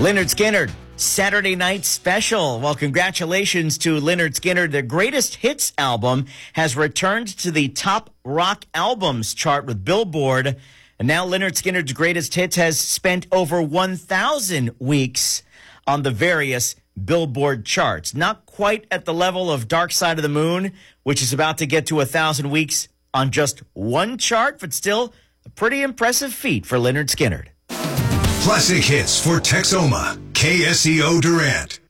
Lynyrd Skynyrd, Saturday Night Special. Well, congratulations to Lynyrd Skynyrd. Their greatest hits album has returned to the top rock albums chart with Billboard. And now Lynyrd Skynyrd's greatest hits has spent over 1,000 weeks on the various Billboard charts. Not quite at the level of Dark Side of the Moon, which is about to get to 1,000 weeks on just one chart, but still a pretty impressive feat for Lynyrd Skynyrd. Classic hits for Texoma, KSEO Durant.